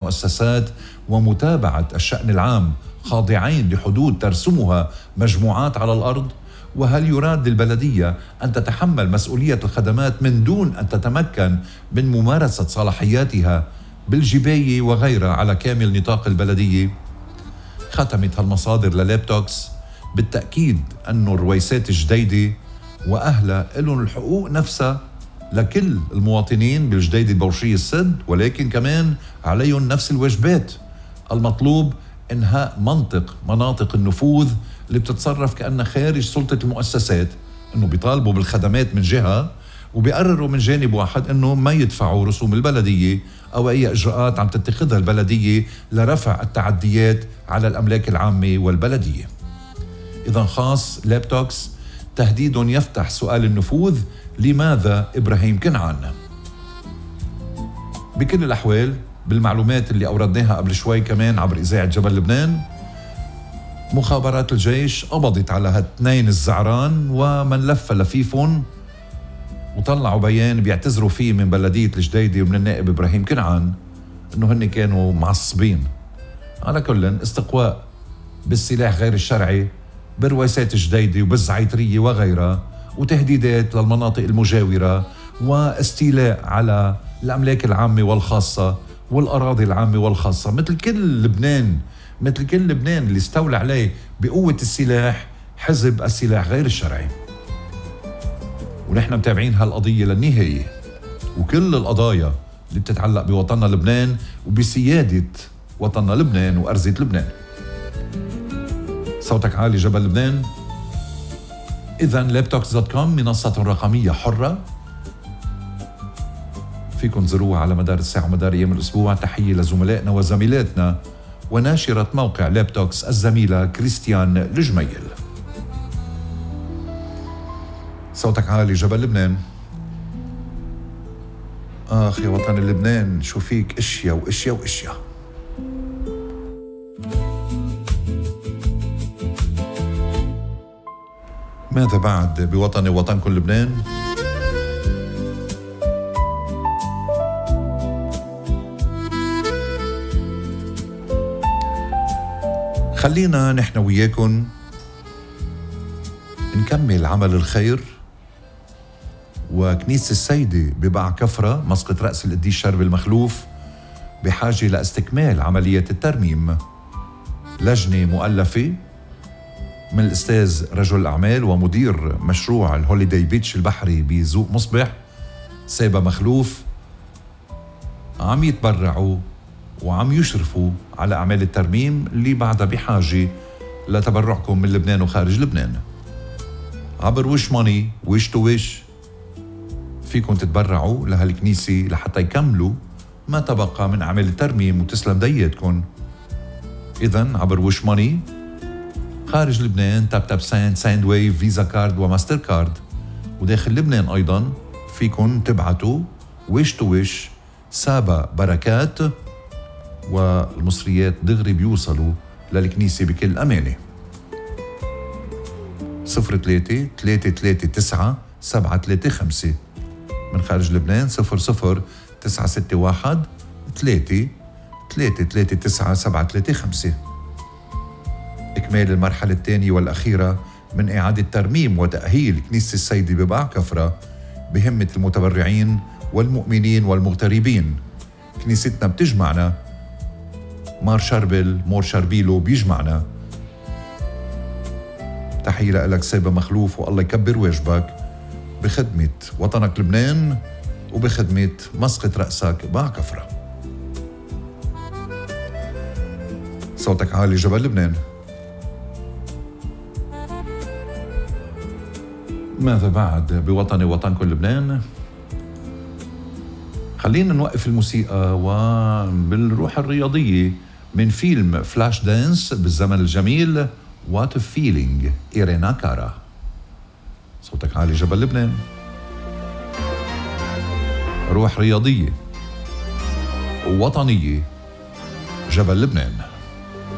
المؤسسات ومتابعة الشأن العام خاضعين لحدود ترسمها مجموعات على الأرض؟ وهل يراد للبلدية أن تتحمل مسؤولية الخدمات من دون أن تتمكن من ممارسة صلاحياتها بالجباية وغيرها على كامل نطاق البلدية؟ ختمت هالمصادر للابتوكس بالتأكيد أن الرويسات الجديدة وأهلها لهم الحقوق نفسها لكل المواطنين بالجديدة البورشية السد، ولكن كمان عليهم نفس الواجبات. المطلوب إنهاء مناطق النفوذ اللي بتتصرف كأنها خارج سلطة المؤسسات، إنه بيطالبوا بالخدمات من جهة وبيقرروا من جانب واحد إنه ما يدفعوا رسوم البلدية أو أي إجراءات عم تتخذها البلدية لرفع التعديات على الأملاك العامة والبلدية. إذا خاص لابتوكس تهديد يفتح سؤال النفوذ: لماذا إبراهيم كنعان؟ بكل الأحوال بالمعلومات اللي أوردناها قبل شوي كمان عبر إذاعة جبل لبنان، مخابرات الجيش قبضت على هالتنين الزعران ومن لف لفيفهم وطلعوا بيان بيعتذروا فيه من بلدية الجديدة ومن النائب إبراهيم كنعان إنه هن كانوا معصبين. على كل استقواء بالسلاح غير الشرعي بالرويسات الجديدة وبالزعيترية وغيرها، وتهديدات للمناطق المجاورة، واستيلاء على الأملاك العامة والخاصة والأراضي العامة والخاصة، مثل كل لبنان اللي استولى عليه بقوة السلاح حزب السلاح غير الشرعي. ونحن متابعين هالقضية للنهاية وكل القضايا اللي بتتعلق بوطننا لبنان وبسيادة وطننا لبنان وأرضية لبنان. صوتك عالي جبل لبنان. إذن لابتوكس.com منصة رقمية حرة فيكم تزوروها على مدار الساعة ومدار أيام الأسبوع. تحية لزملائنا وزميلاتنا وناشرة موقع لابتوكس الزميلة كريستيان الجميل. صوتك عالي جبل لبنان. آخ يا وطن لبنان، شو فيك إشيا وإشيا وإشيا. ماذا بعد بوطني ووطنكم لبنان؟ خلينا نحن وياكم نكمل عمل الخير. وكنيسة السيدة بباع كفرة مسقط رأس القديس شرب المخلوف بحاجة لاستكمال عملية الترميم. لجنة مؤلفة من الأستاذ رجل الأعمال ومدير مشروع الهوليداي بيتش البحري بزوق مصبح سيبا مخلوف عم يتبرعوا وعم يشرفوا على أعمال الترميم اللي بعدها بحاجة لتبرعكم من لبنان وخارج لبنان عبر وش ماني وش تو وش. فيكم تتبرعوا لهالكنيسة لحتى يكملوا ما تبقى من أعمال الترميم وتسلم دياتكم. إذن عبر وش ماني خارج لبنان تاب تاب ساند، ساند ويف، فيزا كارد وماستر كارد. وداخل لبنان أيضا فيكم تبعتوا وش تو وش سابا بركات والمصريات دغري بيوصلوا للكنيسة بكل أمانة. 03-339-735 من خارج لبنان 00-961-3-339-735. إكمال المرحلة الثانية والأخيرة من إعادة ترميم وتأهيل كنيسة السيدة بباع كفرة بهمة المتبرعين والمؤمنين والمغتربين. كنيستنا بتجمعنا، مار شربل مور شربيلو بيجمعنا. تحية لك سيبا مخلوف والله يكبر واجبك بخدمة وطنك لبنان وبخدمة مسقط رأسك باع كفرة. صوتك عالي جبل لبنان. ماذا بعد بوطني وطنكم لبنان؟ خلينا نوقف الموسيقى وبالروح الرياضية من فيلم فلاش دانس بالزمن الجميل وات فيلينج إيرينا كارا. صوتك عالي جبل لبنان. روح رياضية ووطنية جبل لبنان.